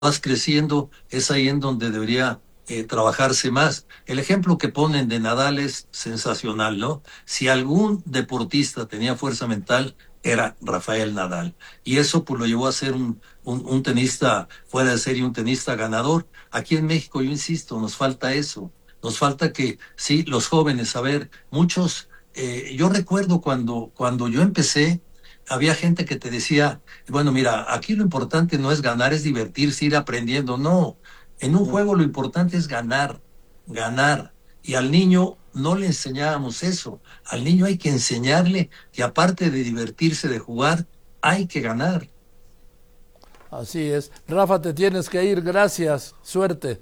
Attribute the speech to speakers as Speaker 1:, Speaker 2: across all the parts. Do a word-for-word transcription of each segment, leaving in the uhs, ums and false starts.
Speaker 1: vas creciendo, es ahí en donde debería eh, trabajarse más. El ejemplo que ponen de Nadal es sensacional, ¿no? Si algún deportista tenía fuerza mental, era Rafael Nadal. Y eso pues lo llevó a ser un, un, un tenista fuera de serie, un tenista ganador. Aquí en México, yo insisto, nos falta eso. Nos falta que, sí, los jóvenes, a ver, muchos, eh, yo recuerdo cuando, cuando yo empecé, había gente que te decía, bueno, mira, aquí lo importante no es ganar, es divertirse, ir aprendiendo. No, en un juego lo importante es ganar, ganar. Y al niño no le enseñábamos eso. Al niño hay que enseñarle que aparte de divertirse, de jugar, hay que ganar.
Speaker 2: Así es. Rafa, te tienes que ir. Gracias. Suerte.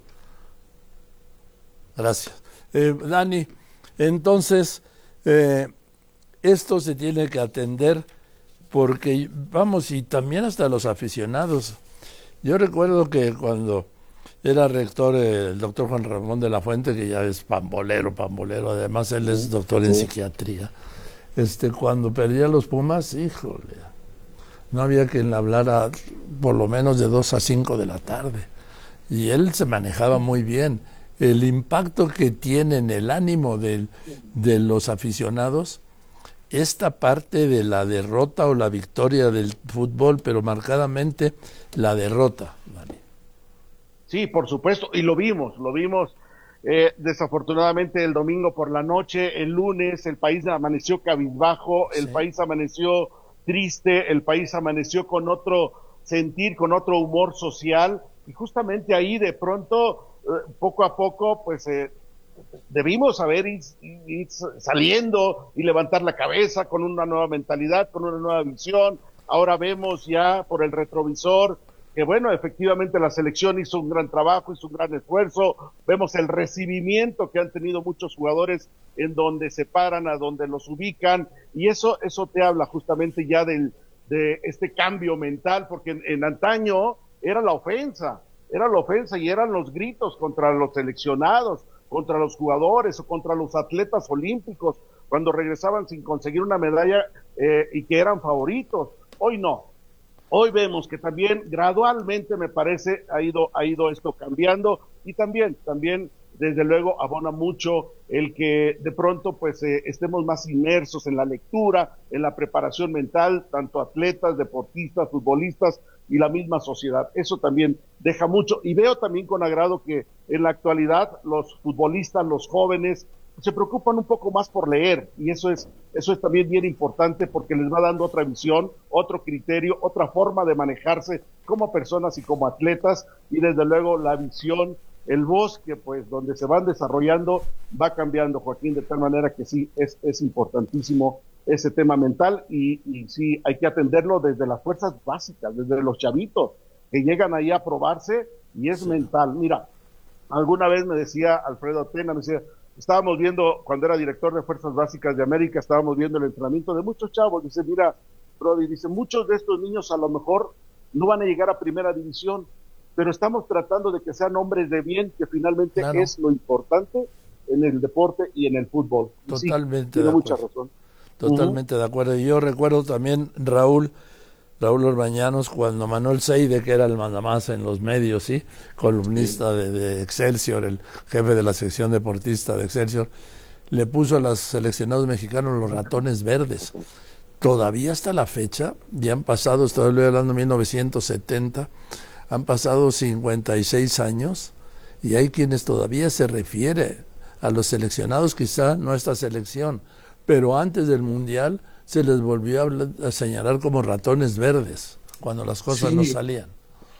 Speaker 2: Gracias. Eh, Dani, entonces, eh, esto se tiene que atender porque, vamos, y también hasta los aficionados. Yo recuerdo que cuando era rector eh, el doctor Juan Ramón de la Fuente, que ya es pambolero, pambolero, además él es doctor en psiquiatría, este, cuando perdía los Pumas, híjole, no había quien le hablara por lo menos de dos a cinco de la tarde. Y él se manejaba muy bien. El impacto que tiene en el ánimo de, de los aficionados, esta parte de la derrota o la victoria del fútbol, pero marcadamente la derrota, Dani.
Speaker 3: Sí, por supuesto, y lo vimos, lo vimos eh, desafortunadamente el domingo por la noche, el lunes el país amaneció cabizbajo, el
Speaker 2: Sí.
Speaker 3: país amaneció triste, el país amaneció con otro sentir, con otro humor social, y justamente ahí de pronto, eh, poco a poco, pues eh, debimos haber ir, ir saliendo y levantar la cabeza con una nueva mentalidad, con una nueva visión. Ahora vemos ya por el retrovisor que bueno, efectivamente la selección hizo un gran trabajo, hizo un gran esfuerzo, vemos el recibimiento que han tenido muchos jugadores en donde se paran, a donde los ubican, y eso, eso te habla justamente ya del, de este cambio mental, porque en, en antaño era la ofensa, era la ofensa y eran los gritos contra los seleccionados, contra los jugadores o contra los atletas olímpicos, cuando regresaban sin conseguir una medalla eh, y que eran favoritos. Hoy no. Hoy vemos que también gradualmente, me parece, ha ido, ha ido esto cambiando, y también, también, desde luego, abona mucho el que de pronto pues eh, estemos más inmersos en la lectura, en la preparación mental, tanto atletas, deportistas, futbolistas y la misma sociedad. Eso también deja mucho, y veo también con agrado que en la actualidad los futbolistas, los jóvenes, se preocupan un poco más por leer, y eso es, eso es también bien importante porque les va dando otra visión, otro criterio, otra forma de manejarse como personas y como atletas, y desde luego la visión, el bosque, pues donde se van desarrollando, va cambiando, Joaquín, de tal manera que sí, es, es importantísimo ese tema mental, y, y sí, hay que atenderlo desde las fuerzas básicas, desde los chavitos, que llegan ahí a probarse, y es
Speaker 2: Sí.
Speaker 3: mental. Mira, alguna vez me decía Alfredo Tena, me decía, estábamos viendo, cuando era director de Fuerzas Básicas de América, estábamos viendo el entrenamiento de muchos chavos, dice, mira, Brody, dice, muchos de estos niños a lo mejor no van a llegar a primera división, pero estamos tratando de que sean hombres de bien, que finalmente
Speaker 2: Claro.
Speaker 3: es lo importante en el deporte y en el fútbol. Y sí,
Speaker 2: Totalmente
Speaker 3: tiene
Speaker 2: de
Speaker 3: mucha
Speaker 2: acuerdo.
Speaker 3: razón. Uh-huh.
Speaker 2: Totalmente de acuerdo. Y yo recuerdo también Raúl, Raúl Orbañanos, cuando Manuel Seide, que era el mandamás en los medios, ¿sí? Columnista de, de Excelsior, el jefe de la sección deportista de Excelsior, le puso a los seleccionados mexicanos los ratones verdes. Todavía hasta la fecha, ya han pasado, estoy hablando de mil novecientos setenta, han pasado cincuenta y seis años, y hay quienes todavía se refiere a los seleccionados, quizá no a esta selección, pero antes del Mundial se les volvió a, hablar, a señalar como ratones verdes, cuando las cosas no
Speaker 1: Sí,
Speaker 2: salían.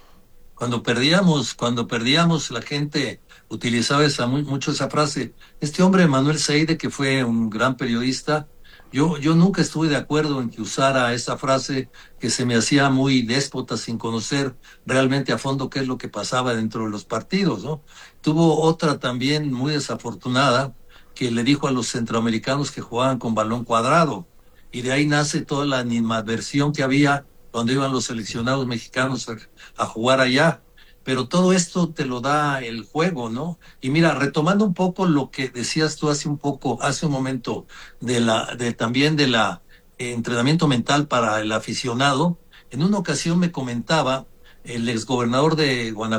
Speaker 1: cuando perdíamos, cuando perdíamos, la gente utilizaba esa, mu- mucho esa frase. Este hombre, Manuel Seide, que fue un gran periodista, yo, yo nunca estuve de acuerdo en que usara esa frase que se me hacía muy déspota sin conocer realmente a fondo qué es lo que pasaba dentro de los partidos, ¿no? Tuvo otra también muy desafortunada que le dijo a los centroamericanos que jugaban con balón cuadrado, y de ahí nace toda la animadversión que había cuando iban los seleccionados mexicanos a, a jugar allá. Pero todo esto te lo da el juego, ¿no? Y mira, retomando un poco lo que decías tú hace un poco, hace un momento, de la, de también de la eh, entrenamiento mental para el aficionado, en una ocasión me comentaba el exgobernador de Guanajuato